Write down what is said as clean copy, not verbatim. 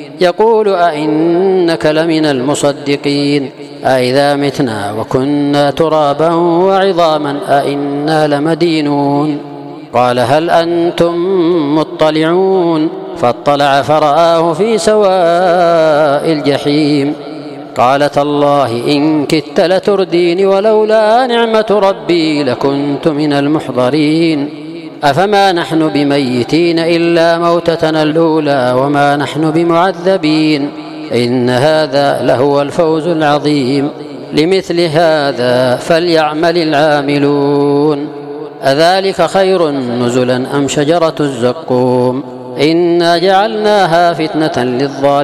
يقول أئنك لمن المصدقين أئذا متنا وكنا ترابا وعظاما أئنا لمدينون قال هل أنتم مطلعون فاطلع فرآه في سواء الجحيم قال تالله إن كدت لتردين ولولا نعمة ربي لكنت من المحضرين أفما نحن بميتين إلا موتتنا الأولى وما نحن بمعذبين إن هذا لهو الفوز العظيم لمثل هذا فليعمل العاملون أذلك خير نزلا أم شجرة الزقوم إنا جعلناها فتنة للظالمين